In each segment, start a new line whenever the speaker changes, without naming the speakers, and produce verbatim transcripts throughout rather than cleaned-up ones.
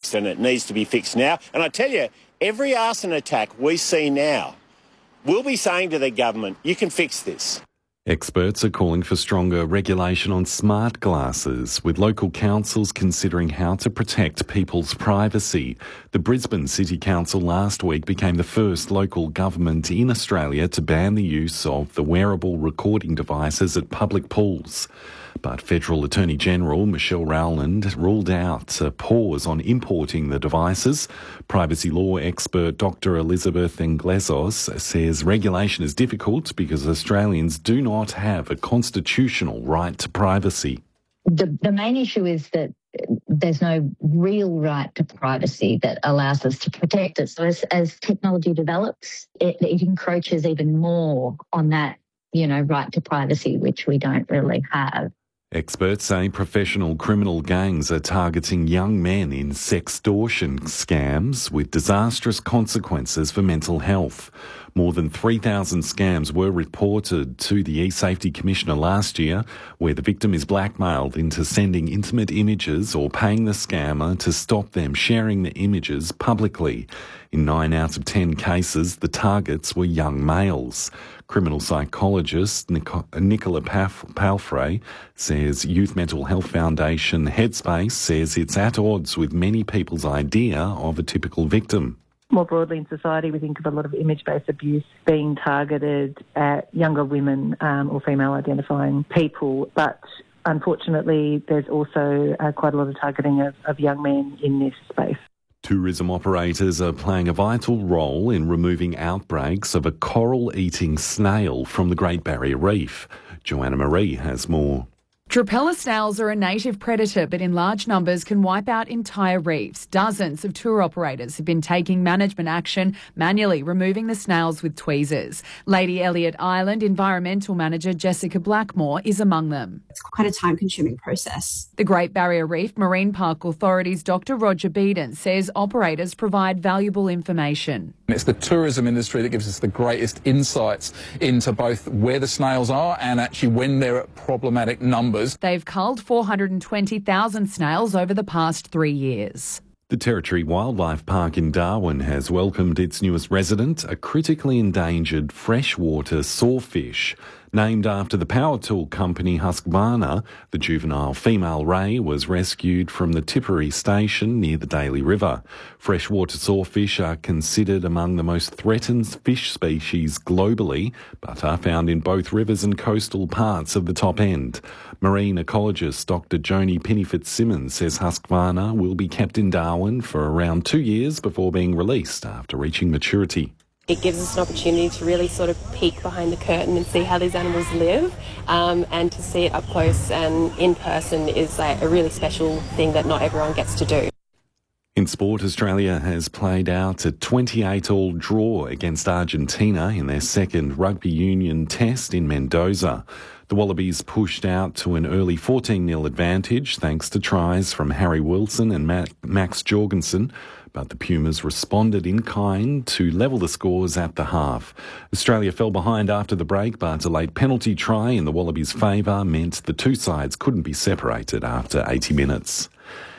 fixed, and it needs to be fixed now. And I tell you, every arson attack we see now, we'll be saying to the government, you can fix this.
Experts are calling for stronger regulation on smart glasses, with local councils considering how to protect people's privacy. The Brisbane City Council last week became the first local government in Australia to ban the use of the wearable recording devices at public pools. But Federal Attorney-General Michelle Rowland ruled out a pause on importing the devices. Privacy law expert Doctor Elizabeth Inglesos says regulation is difficult because Australians do not have a constitutional right to privacy.
The, the main issue is that there's no real right to privacy that allows us to protect it. So as, as technology develops, it, it encroaches even more on that, you know, right to privacy, which we don't really have.
Experts say professional criminal gangs are targeting young men in sextortion scams with disastrous consequences for mental health. More than three thousand scams were reported to the E-Safety Commissioner last year, where the victim is blackmailed into sending intimate images or paying the scammer to stop them sharing the images publicly. In nine out of ten cases, the targets were young males. Criminal psychologist Nicola Palfrey says Youth Mental Health Foundation Headspace says it's at odds with many people's idea of a typical victim.
More broadly in society, we think of a lot of image-based abuse being targeted at younger women um, or female-identifying people, but unfortunately there's also uh, quite a lot of targeting of, of young men in this space.
Tourism operators are playing a vital role in removing outbreaks of a coral-eating snail from the Great Barrier Reef. Joanna Marie has more.
Trapella snails are a native predator, but in large numbers can wipe out entire reefs. Dozens of tour operators have been taking management action, manually removing the snails with tweezers. Lady Elliot Island Environmental Manager Jessica Blackmore is among them.
It's quite a time-consuming process.
The Great Barrier Reef Marine Park Authority's Doctor Roger Beeden says operators provide valuable information.
It's the tourism industry that gives us the greatest insights into both where the snails are and actually when they're at problematic numbers.
They've culled four hundred twenty thousand snails over the past three years.
The Territory Wildlife Park in Darwin has welcomed its newest resident, a critically endangered freshwater sawfish. Named after the power tool company Husqvarna, the juvenile female ray was rescued from the Tipperary station near the Daly River. Freshwater sawfish are considered among the most threatened fish species globally, but are found in both rivers and coastal parts of the top end. Marine ecologist Doctor Joni Penny-Fitzsimmons says Husqvarna will be kept in Darwin for around two years before being released after reaching maturity.
It gives us an opportunity to really sort of peek behind the curtain and see how these animals live, um, and to see it up close and in person is like a really special thing that not everyone gets to do.
In sport, Australia has played out a twenty-eight all draw against Argentina in their second rugby union test in Mendoza. The Wallabies pushed out to an early fourteen nil advantage thanks to tries from Harry Wilson and Max Jorgensen, but the Pumas responded in kind to level the scores at the half. Australia fell behind after the break, but a late penalty try in the Wallabies' favour meant the two sides couldn't be separated after eighty minutes.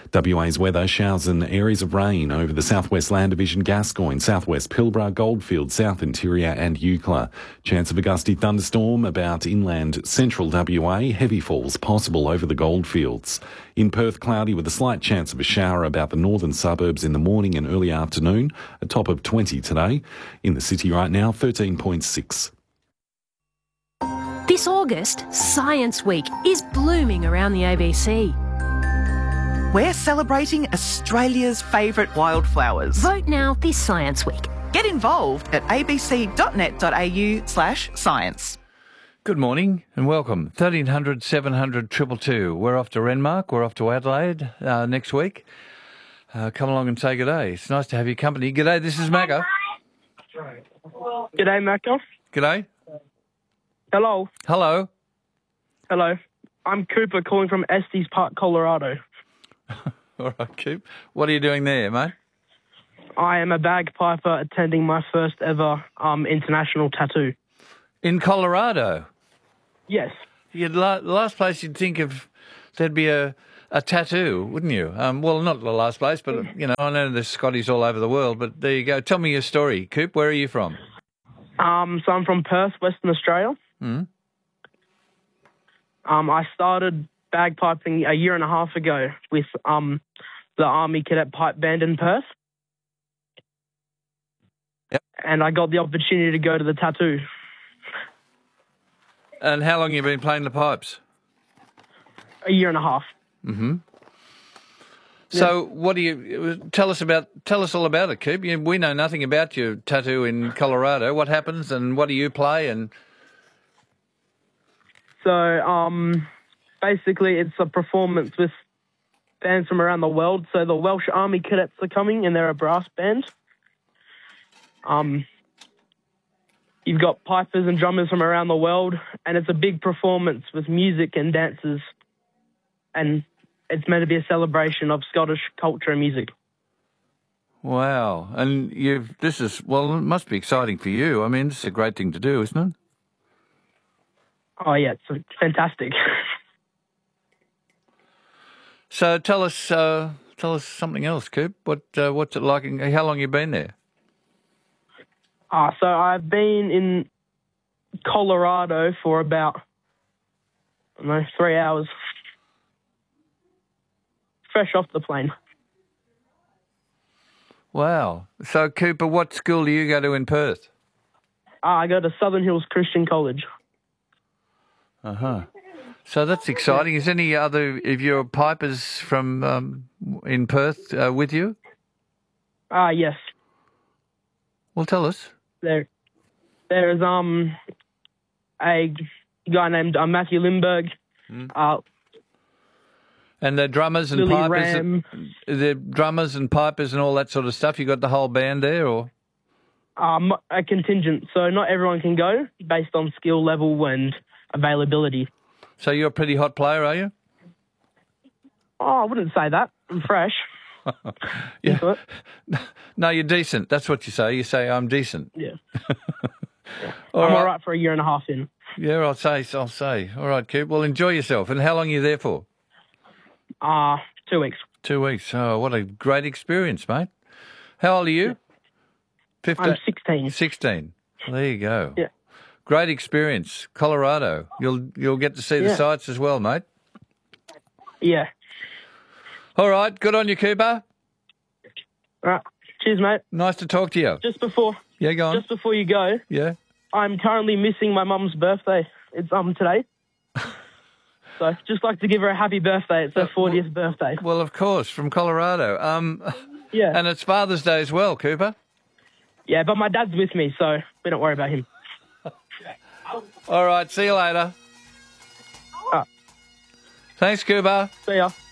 W A's weather: showers and areas of rain over the southwest land division, Gascoyne, southwest Pilbara, Goldfield, south interior and Eucla. Chance of a gusty thunderstorm about inland central W A. Heavy falls possible over the Goldfields. In Perth, cloudy with a slight chance of a shower about the northern suburbs in the morning and early afternoon. A top of twenty today. In the city right now, thirteen point six.
This August, Science Week is blooming around the A B C.
We're celebrating Australia's favourite wildflowers.
Vote now this Science Week.
Get involved at abc.net.au slash science.
Good morning and welcome. thirteen hundred, seven hundred, two two two. We're off to Renmark. We're off to Adelaide uh, next week. Uh, come along and say good day. It's nice to have your company. Good day, this is Macca.
Good day, Macca.
Good day.
Hello.
Hello.
Hello. I'm Cooper calling from Estes Park, Colorado.
All right, Coop. What are you doing there, mate?
I am a bagpiper attending my first ever um, international tattoo.
In Colorado?
Yes.
You'd la- the last place you'd think of there'd be a, a tattoo, wouldn't you? Um, well, not the last place, but, you know, I know there's Scotties all over the world, but there you go. Tell me your story, Coop. Where are you from?
Um, so I'm from Perth, Western Australia.
Mm.
Um, I started bagpiping a year and a half ago with um, the Army Cadet Pipe Band in Perth.
Yep.
And I got the opportunity to go to the tattoo.
And how long have you been playing the pipes?
A year and a half.
Mm-hmm. So, what do you tell us about? Tell us all about it, Coop. You, we know nothing about your tattoo in Colorado. What happens, and what do you play? And
so, um, basically, it's a performance with bands from around the world. So, the Welsh Army Cadets are coming, and they're a brass band. Um, you've got pipers and drummers from around the world, and it's a big performance with music and dances. And it's meant to be a celebration of Scottish culture and music.
Wow. And you've, this is, well, it must be exciting for you. I mean, this is a great thing to do, isn't it?
Oh, yeah, it's fantastic.
So tell us, uh, tell us something else, Coop. What, uh, what's it like? And how long have you been there?
Ah, so I've been in Colorado for about, I don't know, three hours. Fresh off the plane.
Wow. So, Cooper, what school do you go to in Perth?
Uh, I go to Southern Hills Christian College.
Uh-huh. So that's exciting. Is any other of your pipers from um, in Perth uh, with you?
Ah, uh, yes.
Well, tell us.
There, there's um a guy named uh, Matthew Lindbergh. Mm. Uh,
And the drummers and
Lily
pipers,
Ram.
the drummers and pipers and all that sort of stuff. You got the whole band there, or
um, a contingent. So not everyone can go based on skill level and availability.
So you're a pretty hot player, are you?
Oh, I wouldn't say that. I'm fresh.
Yeah. No, you're decent. That's what you say. You say I'm decent.
Yeah. yeah.
All
I'm
right.
all right for a year and a half in.
Yeah, I'll say. I'll say. All right, Coop. Well, enjoy yourself. And how long are you there for?
Ah, uh, two weeks.
Two weeks. Oh, what a great experience, mate. How old are you?
fifteen. I'm sixteen.
Sixteen. There you go.
Yeah.
Great experience, Colorado. You'll you'll get to see
yeah.
the sights as well, mate.
Yeah.
All right. Good on you, Cooper.
All right. Cheers, mate.
Nice to talk to you.
Just before.
Yeah, go on.
Just before you go.
Yeah.
I'm currently missing my mum's birthday. It's um today. So just like to give her a happy birthday. It's her fortieth birthday.
Well, of course, from Colorado. Um,
yeah.
And it's Father's Day as well, Cooper.
Yeah, but my dad's with me, so we don't worry about him.
All right, see you later.
Uh,
Thanks, Cooper.
See ya.